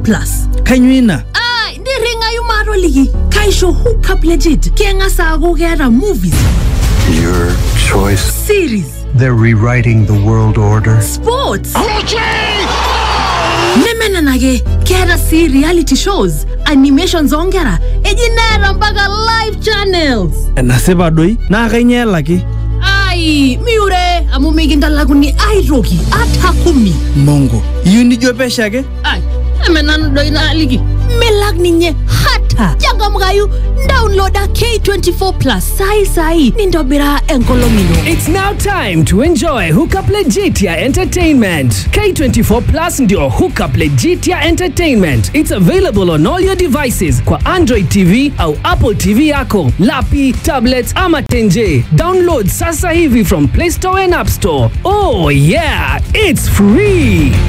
Plus. Kanyuina. Ndiringa yumaro ligi. Kaisho hookup legit. Kenga sago gera movies. Your choice. Series. They're rewriting the world order. Sports. Nemena nage. Kera see reality shows. Animations ongera. Ejinera mpaka live channels. Naseba doi. Na kanya laki. Ai, miure. Amumiginda laguni airogi. Atakumi. Mongo. Yuni jopesha ke? Ai. Menano doi na ligi. Melag ninye hata. Jaga mgayu downloada K24 Plus sai nindobira enkolomino. It's now time to enjoy Hookup Legitia Entertainment. K24 Plus ndio Hookup Legitia Entertainment. It's available on all your devices kwa Android TV au Apple TV yako, lapi, tablets ama tenje. Download sasa hivi from Play Store and App Store. Oh yeah, it's free.